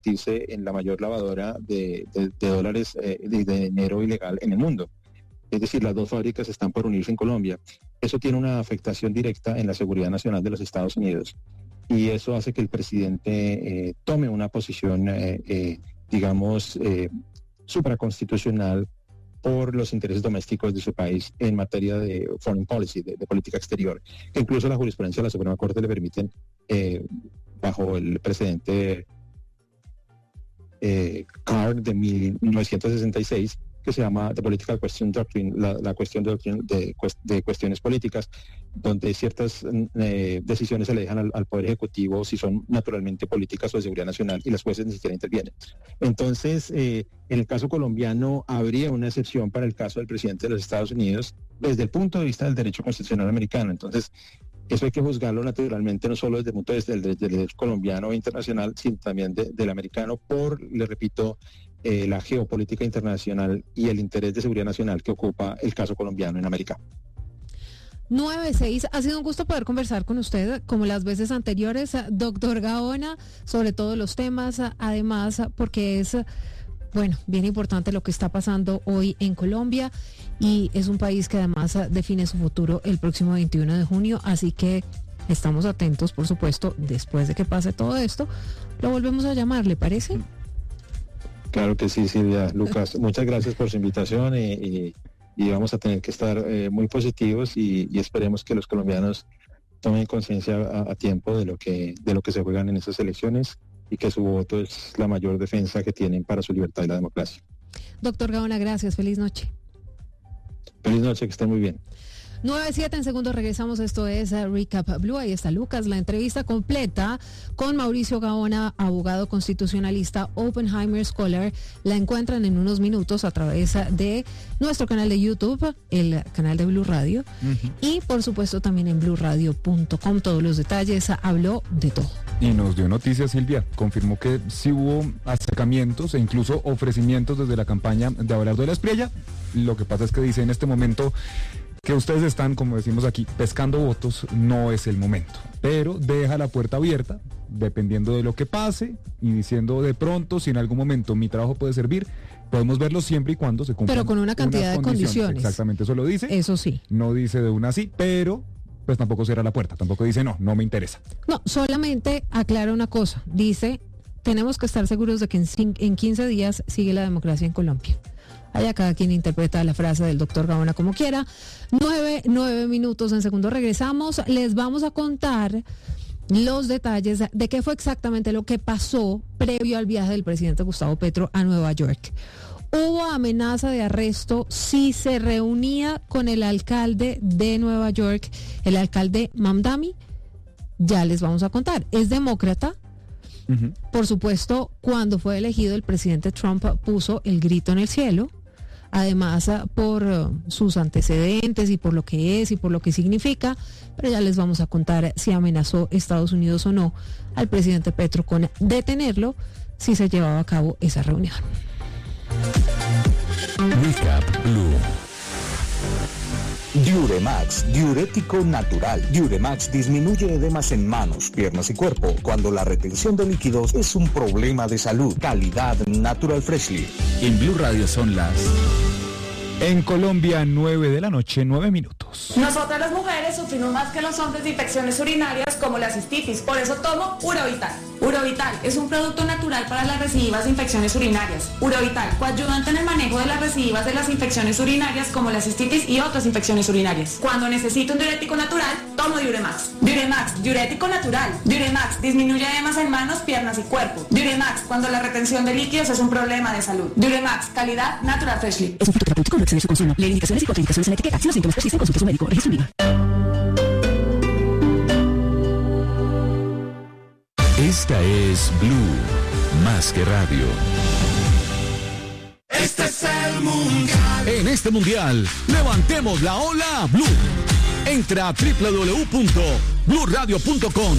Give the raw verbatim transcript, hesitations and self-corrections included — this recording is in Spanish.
convertirse en la mayor lavadora de, de, de dólares eh, de, de dinero ilegal en el mundo. Es decir, las dos fábricas están por unirse en Colombia. Eso tiene una afectación directa en la seguridad nacional de los Estados Unidos. Y eso hace que el presidente eh, tome una posición, eh, eh, digamos, eh, supraconstitucional por los intereses domésticos de su país en materia de foreign policy, de, de política exterior, que incluso la jurisprudencia de la Suprema Corte le permiten, eh, bajo el precedente eh, Carr de mil novecientos sesenta y seis, que se llama The Political Question Doctrine, la, la cuestión de, de, de cuestiones políticas, donde ciertas eh, decisiones se le dejan al, al Poder Ejecutivo si son naturalmente políticas o de seguridad nacional, y las jueces ni siquiera intervienen. Entonces, eh, en el caso colombiano habría una excepción para el caso del presidente de los Estados Unidos desde el punto de vista del derecho constitucional americano. Entonces, eso hay que juzgarlo naturalmente no solo desde el punto de vista del, del derecho colombiano o internacional, sino también de, del americano por, le repito, Eh, la geopolítica internacional y el interés de seguridad nacional que ocupa el caso colombiano en América. nueve seis, ha sido un gusto poder conversar con usted, como las veces anteriores, doctor Gaona, sobre todos los temas, además porque es, bueno, bien importante lo que está pasando hoy en Colombia, y es un país que además define su futuro el próximo veintiuno de junio, así que estamos atentos, por supuesto, después de que pase todo esto, lo volvemos a llamar, ¿le parece? Claro que sí, Silvia. Lucas, muchas gracias por su invitación y, y, y vamos a tener que estar eh, muy positivos y, y esperemos que los colombianos tomen conciencia a, a tiempo de lo que de lo que se juegan en esas elecciones y que su voto es la mayor defensa que tienen para su libertad y la democracia. Doctor Gaona, gracias. Feliz noche. Feliz noche, que estén muy bien. nueve siete, en segundos regresamos, esto es uh, Recap Blue, ahí está Lucas, la entrevista completa con Mauricio Gaona, abogado constitucionalista, Oppenheimer Scholar, la encuentran en unos minutos a través de nuestro canal de YouTube, el canal de Blue Radio, uh-huh. y por supuesto también en blue radio punto com, todos los detalles, habló de todo. Y nos dio noticias, Silvia, confirmó que sí hubo acercamientos e incluso ofrecimientos desde la campaña de Abelardo de la Espriella. Lo que pasa es que dice en este momento que ustedes están, como decimos aquí, pescando votos, no es el momento. Pero deja la puerta abierta, dependiendo de lo que pase, y diciendo de pronto, si en algún momento mi trabajo puede servir, podemos verlo siempre y cuando se cumplan. Pero con una cantidad de condiciones. condiciones. Exactamente, eso lo dice. Eso sí. No dice de una así, pero pues tampoco cierra la puerta, tampoco dice no, no me interesa. No, solamente aclara una cosa, dice, tenemos que estar seguros de que en, en quince días sigue la democracia en Colombia. Allá cada quien interpreta la frase del doctor Gaona como quiera. Nueve, nueve minutos, en segundo regresamos. Les vamos a contar los detalles de qué fue exactamente lo que pasó previo al viaje del presidente Gustavo Petro a Nueva York. Hubo amenaza de arresto si se reunía con el alcalde de Nueva York, el alcalde Mamdani. Ya les vamos a contar. Es demócrata. Uh-huh. Por supuesto, cuando fue elegido el presidente Trump puso el grito en el cielo. Además, por uh, sus antecedentes y por lo que es y por lo que significa, pero ya les vamos a contar si amenazó Estados Unidos o no al presidente Petro con detenerlo si se llevaba a cabo esa reunión. Recap Blue. Diuremax, diurético natural. Diuremax disminuye edemas en manos, piernas y cuerpo cuando la retención de líquidos es un problema de salud. Calidad Natural Freshly. En Blue Radio son las... En Colombia, nueve de la noche, nueve minutos. Nosotras las mujeres sufrimos más que los hombres de infecciones urinarias como la cistitis, por eso tomo Urovital. Urovital es un producto natural para las recidivas de infecciones urinarias. Urovital, coayudante en el manejo de las recidivas de las infecciones urinarias como la cistitis y otras infecciones urinarias. Cuando necesito un diurético natural, tomo Diuremax. Diuremax, diurético natural. Diuremax disminuye edemas en manos, piernas y cuerpo. Diuremax, cuando la retención de líquidos es un problema de salud. Diuremax, calidad Natural Freshly. Es un fruto terapéutico, no excede su consumo. Leer indicaciones y contraindicaciones en la etiqueta. Si los síntomas persisten, consulte a su médico. Registro Viva. Esta es Blue, más que radio. Este es el mundial. En este mundial, levantemos la ola Blue. Entra a doble u doble u doble u punto blue radio punto com